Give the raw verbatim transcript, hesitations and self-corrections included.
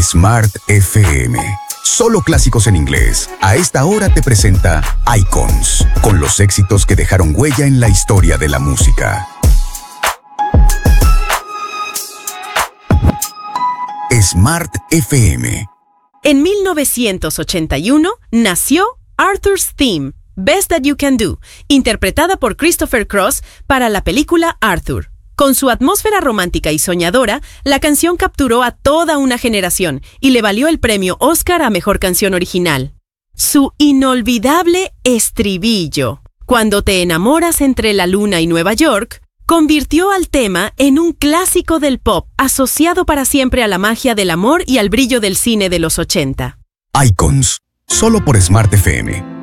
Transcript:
Smart F M. Solo clásicos en inglés. A esta hora te presenta Icons, con los éxitos que dejaron huella en la historia de la música. Smart F M. En mil novecientos ochenta y uno nació Arthur's Theme, Best That You Can Do, interpretada por Christopher Cross para la película Arthur. Con su atmósfera romántica y soñadora, la canción capturó a toda una generación y le valió el premio Oscar a Mejor Canción Original. Su inolvidable estribillo, "Cuando te enamoras entre la luna y Nueva York", convirtió al tema en un clásico del pop, asociado para siempre a la magia del amor y al brillo del cine de los ochenta. Icons, solo por Smart F M.